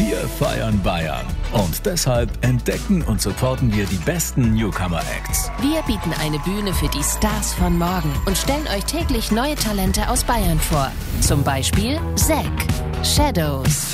Wir feiern Bayern. Und deshalb entdecken und supporten wir die besten Newcomer-Acts. Wir bieten eine Bühne für die Stars von morgen und stellen euch täglich neue Talente aus Bayern vor. Zum Beispiel Zack, Shadows.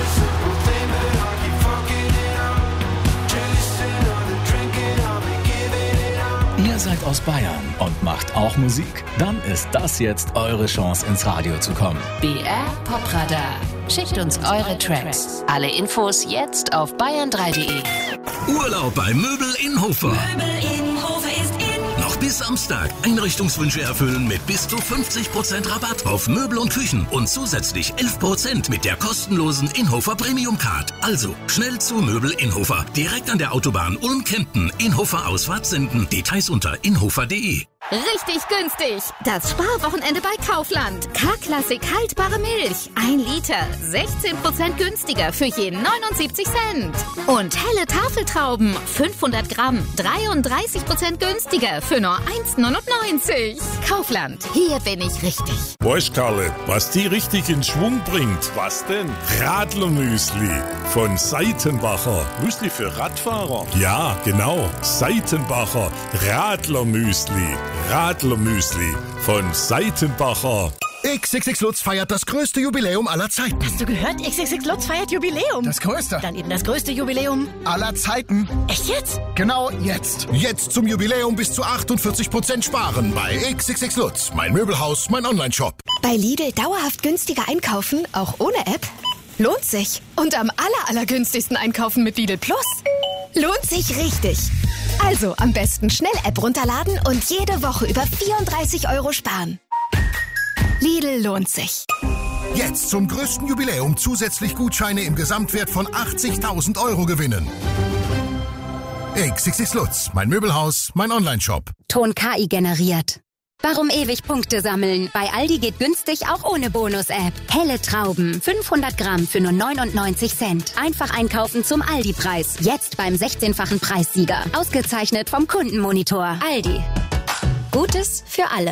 Ihr seid aus Bayern und macht auch Musik? Dann ist das jetzt eure Chance, ins Radio zu kommen. BR Popradar. Schickt uns eure Tracks. Alle Infos jetzt auf bayern3.de. Urlaub bei Möbel Innhofer. Möbel Innhofer ist in. Noch bis Samstag. Einrichtungswünsche erfüllen mit bis zu 50% Rabatt auf Möbel und Küchen und zusätzlich 11% mit der kostenlosen Innhofer Premium Card. Also schnell zu Möbel Innhofer. Direkt an der Autobahn Ulm-Kempten. Innhofer Ausfahrt senden. Details unter innhofer.de. Richtig günstig. Das Sparwochenende bei Kaufland. K-Klassik haltbare Milch. 1 Liter. 16% günstiger für je 79 Cent. Und helle Tafeltrauben. 500 Gramm. 33% günstiger für nur 1,99. Kaufland. Hier bin ich richtig. Weißt Karle, was die richtig in Schwung bringt? Was denn? Radlermüsli von Seitenbacher. Müsli für Radfahrer? Ja, genau. Seitenbacher Radlermüsli. Radlermüsli von Seitenbacher. XXX Lutz feiert das größte Jubiläum aller Zeiten. Hast du gehört? XXX Lutz feiert Jubiläum. Das größte? Dann eben das größte Jubiläum aller Zeiten. Echt jetzt? Genau jetzt. Jetzt zum Jubiläum bis zu 48% sparen bei XXX Lutz. Mein Möbelhaus, mein Onlineshop. Bei Lidl dauerhaft günstiger einkaufen, auch ohne App? Lohnt sich. Und am allergünstigsten einkaufen mit Lidl Plus? Lohnt sich richtig. Also am besten schnell App runterladen und jede Woche über 34 € sparen. Lidl lohnt sich. Jetzt zum größten Jubiläum zusätzlich Gutscheine im Gesamtwert von 80.000 € gewinnen. XXX Lutz, mein Möbelhaus, mein Onlineshop. Ton KI generiert. Warum ewig Punkte sammeln? Bei Aldi geht günstig auch ohne Bonus-App. Helle Trauben, 500 Gramm für nur 99 Cent. Einfach einkaufen zum Aldi-Preis. Jetzt beim 16-fachen Preissieger. Ausgezeichnet vom Kundenmonitor. Aldi. Gutes für alle.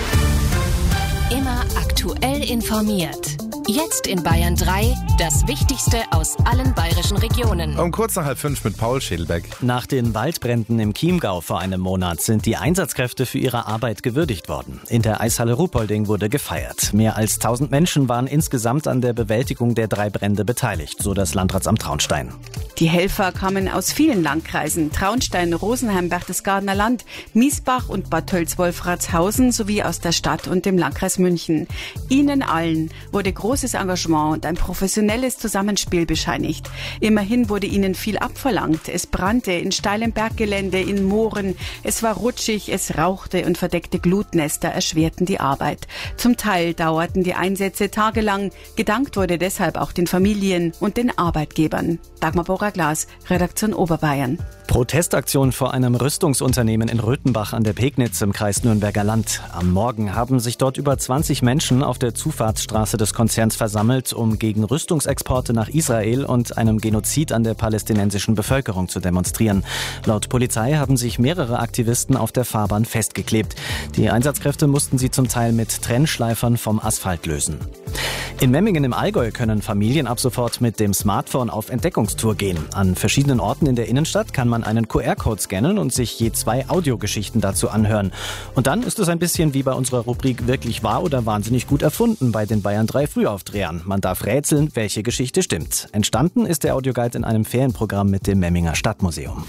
Immer aktuell informiert. Jetzt in Bayern 3 das Wichtigste aus allen bayerischen Regionen. Um kurz nach 4:30 mit Paul Schädelbeck. Nach den Waldbränden im Chiemgau vor einem Monat sind die Einsatzkräfte für ihre Arbeit gewürdigt worden. In der Eishalle Ruhpolding wurde gefeiert. Mehr als 1000 Menschen waren insgesamt an der Bewältigung der 3 Brände beteiligt, so das Landratsamt Traunstein. Die Helfer kamen aus vielen Landkreisen: Traunstein, Rosenheim, Berchtesgadener Land, Miesbach und Bad Tölz-Wolfratshausen sowie aus der Stadt und dem Landkreis München. Ihnen allen wurde großes Engagement und ein professionelles Zusammenspiel bescheinigt. Immerhin wurde ihnen viel abverlangt. Es brannte in steilem Berggelände, in Mooren. Es war rutschig, es rauchte und verdeckte Glutnester erschwerten die Arbeit. Zum Teil dauerten die Einsätze tagelang. Gedankt wurde deshalb auch den Familien und den Arbeitgebern. Dagmar Bora-Glas, Redaktion Oberbayern. Protestaktion vor einem Rüstungsunternehmen in Röthenbach an der Pegnitz im Kreis Nürnberger Land. Am Morgen haben sich dort über 20 Menschen auf der Zufahrtsstraße des Konzerns versammelt, um gegen Rüstungsexporte nach Israel und einem Genozid an der palästinensischen Bevölkerung zu demonstrieren. Laut Polizei haben sich mehrere Aktivisten auf der Fahrbahn festgeklebt. Die Einsatzkräfte mussten sie zum Teil mit Trennschleifern vom Asphalt lösen. In Memmingen im Allgäu können Familien ab sofort mit dem Smartphone auf Entdeckungstour gehen. An verschiedenen Orten in der Innenstadt kann man einen QR-Code scannen und sich je 2 Audiogeschichten dazu anhören. Und dann ist es ein bisschen wie bei unserer Rubrik Wirklich wahr oder wahnsinnig gut erfunden bei den Bayern 3 Frühaufdrehern. Man darf rätseln, welche Geschichte stimmt. Entstanden ist der Audioguide in einem Ferienprogramm mit dem Memminger Stadtmuseum.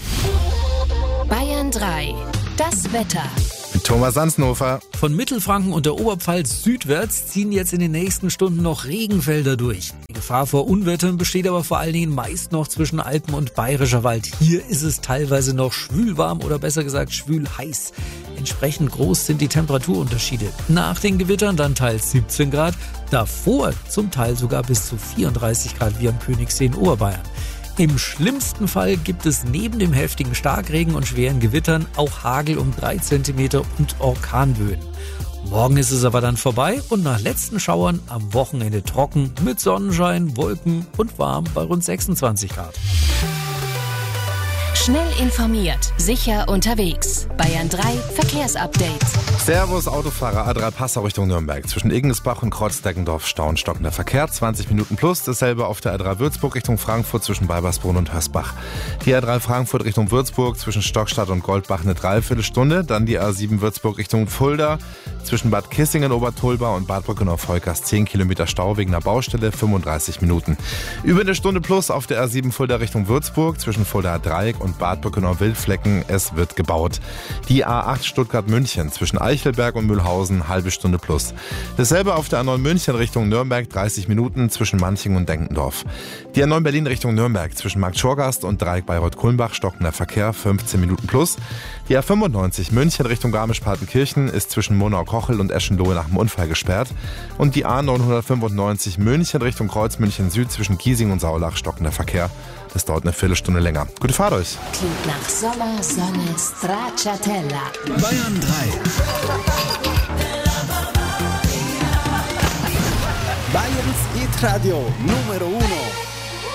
Bayern 3. Das Wetter. Thomas Sansnofer. Von Mittelfranken und der Oberpfalz südwärts ziehen jetzt in den nächsten Stunden noch Regenfelder durch. Die Gefahr vor Unwettern besteht aber vor allen Dingen meist noch zwischen Alpen und Bayerischer Wald. Hier ist es teilweise noch schwülwarm oder besser gesagt schwülheiß. Entsprechend groß sind die Temperaturunterschiede. Nach den Gewittern dann teils 17 Grad, davor zum Teil sogar bis zu 34 Grad wie am Königssee in Oberbayern. Im schlimmsten Fall gibt es neben dem heftigen Starkregen und schweren Gewittern auch Hagel um 3 cm und Orkanböen. Morgen ist es aber dann vorbei und nach letzten Schauern am Wochenende trocken mit Sonnenschein, Wolken und warm bei rund 26 Grad. Schnell informiert, sicher unterwegs. Bayern 3 Verkehrsupdate. Servus Autofahrer, A3 Passau Richtung Nürnberg. Zwischen Igensbach und Kreuzdeckendorf Stau und stockender Verkehr. 20 Minuten plus. Dasselbe auf der A3 Würzburg Richtung Frankfurt zwischen Balbersbrunn und Hösbach. Die A3 Frankfurt Richtung Würzburg zwischen Stockstadt und Goldbach eine Dreiviertelstunde. Dann die A7 Würzburg Richtung Fulda zwischen Bad Kissingen, Obertolba und Bad Brückenau-Volkers 10 Kilometer Stau wegen einer Baustelle, 35 Minuten. Über eine Stunde plus auf der A7 Fulda Richtung Würzburg zwischen Fulda Dreieck und Bad Brückenau-Wildflecken. Es wird gebaut. Die A8 Stuttgart-München zwischen Eichelberg und Mühlhausen, halbe Stunde plus. Dasselbe auf der A9 München Richtung Nürnberg, 30 Minuten zwischen Manching und Denkendorf. Die A9 Berlin Richtung Nürnberg zwischen Markt Schorgast und Dreieck Bayreuth-Kulmbach, stockender Verkehr, 15 Minuten plus. Die A95 München Richtung Garmisch-Partenkirchen ist zwischen Monau-Kochel und Eschenlohe nach dem Unfall gesperrt. Und die A995 München Richtung Kreuzmünchen Süd zwischen Giesing und Saulach, stockender Verkehr. Das dauert eine Viertelstunde länger. Gute Fahrt euch. Klingt nach Sommer, Sonne, Stracciatella. Bayern 3. Bayerns Hit Radio Numero 1.